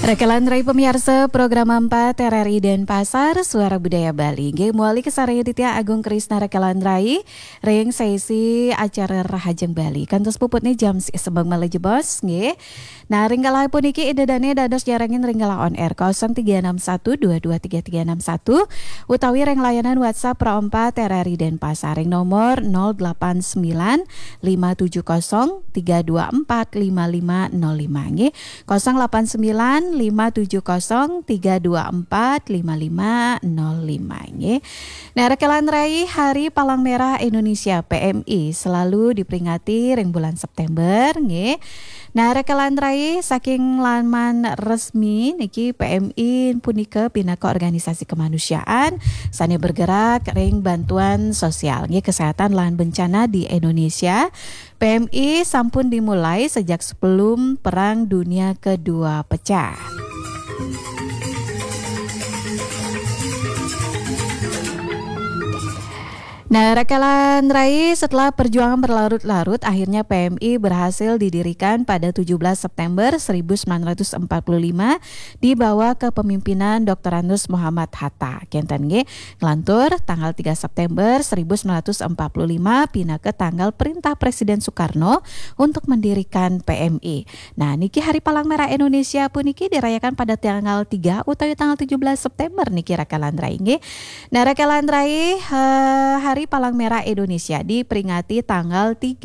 Rekelan Rai pemirsa program 4 RRI Denpasar Suara Budaya Bali. Nggih muali kesaraya Ditya Agung Krisna Rekelan Rai ring sesi acara Rahajeng Bali. Kantos puputnya jam sebang maleje bos nggih. Nah ringgalah puniki idedane dados jarangin ringgalah on air 0361223361 utawi ring layanan WhatsApp Pro 4 RRI Denpasar ring nomor 089570324555 nggih 089570324555 nggih. Nah Rekelan Rai Hari Palang Merah Indonesia PMI selalu diperingati ring bulan September nggih. Nah Rekelan Rai saking laman resmi niki PMI punika pinaka organisasi kemanusiaan sane bergerak ring bantuan sosial nggih kesehatan lan bencana di Indonesia. PMI sampun dimulai sejak sebelum Perang Dunia Kedua pecah. Nah, Rekelan Rai setelah perjuangan berlarut-larut, akhirnya PMI berhasil didirikan pada 17 September 1945 di bawah kepemimpinan Dr. Anus Muhammad Hatta. Kenten nggih, ngelantur tanggal 3 September 1945 pindah ke tanggal perintah Presiden Soekarno untuk mendirikan PMI. Nah, niki Hari Palang Merah Indonesia pun niki dirayakan pada tanggal 3 utawi tanggal 17 September niki Rekelan Rai nggih. Nah, Rekelan Rai Hari Palang Merah Indonesia diperingati tanggal 3